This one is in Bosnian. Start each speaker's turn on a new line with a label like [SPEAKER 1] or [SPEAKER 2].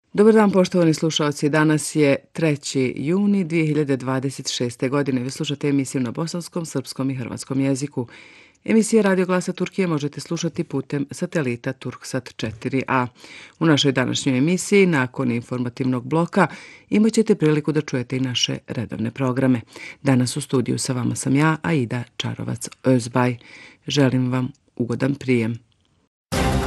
[SPEAKER 1] Dobar dan, poštovani slušalci. Danas je 3. juni 2026. godine. Vi slušate emisiju na bosanskom, srpskom i hrvatskom jeziku. Emisija Radio Glasa Turkije možete slušati putem satelita Turksat 4a. U našoj današnjoj emisiji, nakon informativnog bloka, imat ćete priliku da čujete i naše redovne programe. Danas u studiju sa vama sam ja, Aida Čarovac-Özbaj. Želim vam ugodan prijem.